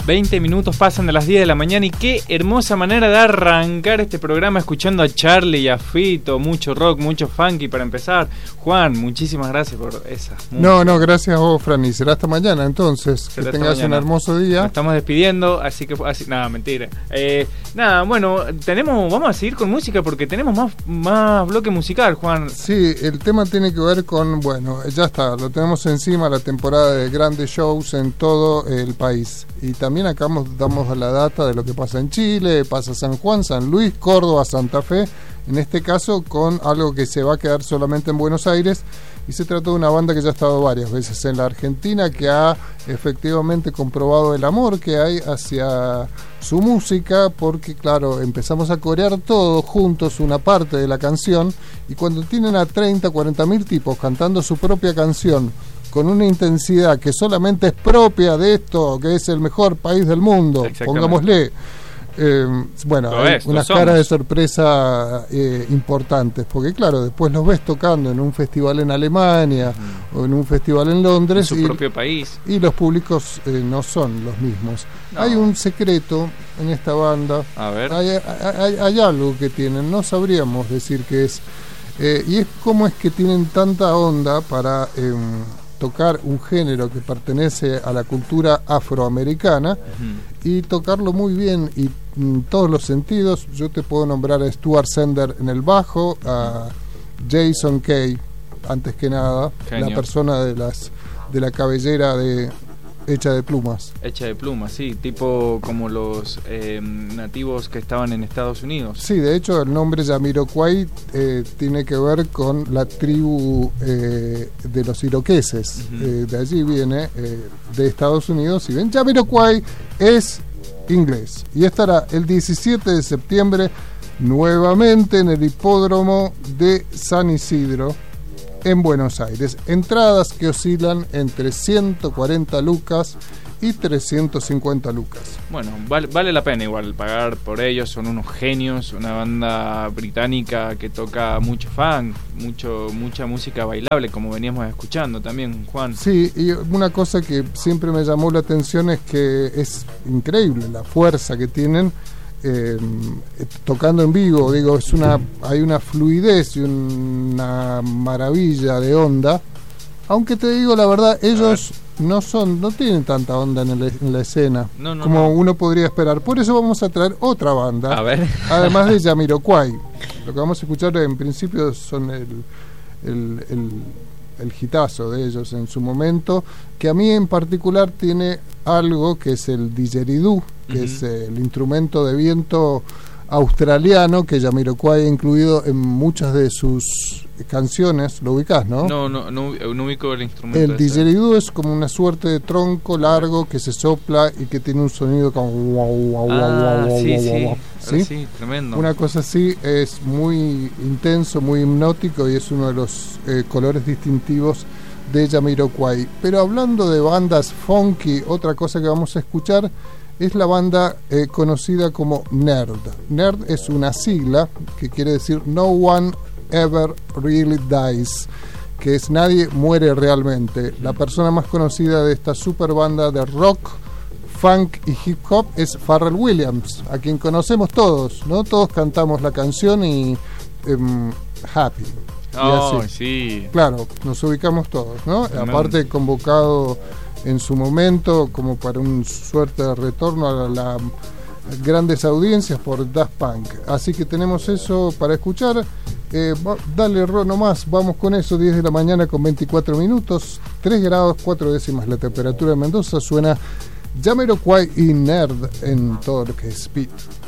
20 minutos pasan de las 10 de la mañana y qué hermosa manera de arrancar este programa escuchando a Charlie y a Fito, mucho rock, mucho funky para empezar. Juan, muchísimas gracias por esa. No, gracias a vos, Fran, y será hasta mañana entonces, que tengas un hermoso día. Nos estamos despidiendo, así que nada, mentira. Bueno, vamos a seguir con música porque tenemos más bloque musical, Juan. Sí, el tema tiene que ver con, ya está, lo tenemos encima, la temporada de grandes shows en todo el país. Y también acá damos la data de lo que pasa en Chile, pasa San Juan, San Luis, Córdoba, Santa Fe, en este caso con algo que se va a quedar solamente en Buenos Aires, y se trata de una banda que ya ha estado varias veces en la Argentina, que ha efectivamente comprobado el amor que hay hacia su música, porque claro, empezamos a corear todos juntos una parte de la canción, y cuando tienen a 30, 40 mil tipos cantando su propia canción, con una intensidad que solamente es propia de esto, que es el mejor país del mundo, pongámosle. Hay unas caras de sorpresa importantes, porque claro, después los ves tocando en un festival en Alemania o en un festival en Londres, en su propio país, y los públicos no son los mismos. Hay un secreto en esta banda. A ver. Hay algo que tienen, no sabríamos decir qué es, y es cómo es que tienen tanta onda para tocar un género que pertenece a la cultura afroamericana y tocarlo muy bien y en todos los sentidos. Yo te puedo nombrar a Stuart Sender en el bajo, a Jason Kay, antes que nada, genio. La persona de la cabellera hecha de plumas. Hecha de plumas, sí, tipo como los nativos que estaban en Estados Unidos. Sí, de hecho el nombre Jamiroquai tiene que ver con la tribu de los iroqueses. De allí viene, de Estados Unidos. Y ven, Jamiroquai es inglés. Y estará el 17 de septiembre nuevamente en el hipódromo de San Isidro, en Buenos Aires. Entradas que oscilan entre 140 lucas y 350 lucas. Bueno, vale la pena igual pagar por ellos, son unos genios, una banda británica que toca mucho funk, mucha música bailable, como veníamos escuchando también, Juan. Sí, y una cosa que siempre me llamó la atención es que es increíble la fuerza que tienen tocando en vivo. Digo, hay una fluidez y una maravilla de onda, aunque te digo la verdad, ellos no tienen tanta onda en la escena como uno podría esperar. Por eso vamos a traer otra banda, además de Jamiroquai. Lo que vamos a escuchar en principio son el hitazo de ellos en su momento, que a mí en particular tiene algo que es el didgeridoo, que es el instrumento de viento australiano que Jamiroquai ha incluido en muchas de sus canciones. ¿Lo ubicás, no? No ubico el instrumento. El didgeridoo es como una suerte de tronco largo que se sopla y que tiene un sonido como sí, tremendo. Una cosa así, es muy intenso, muy hipnótico, y es uno de los colores distintivos de Jamiroquai. Pero hablando de bandas funky, otra cosa que vamos a escuchar es la banda conocida como Nerd. Nerd es una sigla que quiere decir No One Ever Really Dies, que es nadie muere realmente. La persona más conocida de esta super banda de rock, funk y hip hop es Pharrell Williams, a quien conocemos todos, ¿no? Todos cantamos la canción y Happy. Sí. Claro, nos ubicamos todos, ¿no? Aparte convocado en su momento como para un suerte de retorno a las grandes audiencias por Daft Punk. Así que tenemos eso para escuchar. Dale, Ro, nomás, vamos con eso. 10 de la mañana con 24 minutos, 3 grados 4 décimas la temperatura de Mendoza. Suena Jamiroquai y Nerd en todo lo que es Speed.